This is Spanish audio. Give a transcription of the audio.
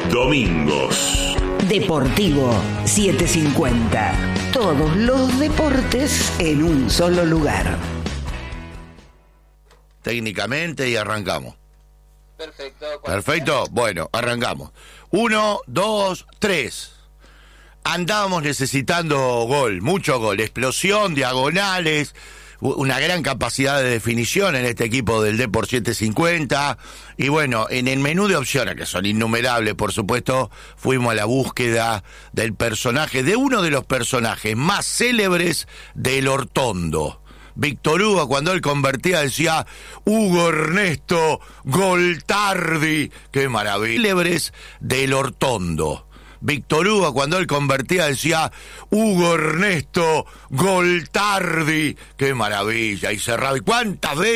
Domingos. Deportivo 750. Todos los deportes en un solo lugar. Técnicamente y arrancamos. Perfecto. Perfecto. Bueno, arrancamos. 1, 2, 3. Andábamos necesitando gol, mucho gol, explosión, diagonales, una gran capacidad de definición en este equipo del Depor 750. Y bueno, en el menú de opciones, que son innumerables, por supuesto, fuimos a la búsqueda del personaje, de uno de los personajes más célebres del Hortondo. Víctor Hugo, cuando él convertía, decía Hugo Ernesto Goltardi. ¡Qué maravilla! Célebres del Hortondo. Víctor Hugo, cuando él convertía, decía Hugo Ernesto Goltardi. ¡Qué maravilla! Y cerraba. ¿Y cuántas veces?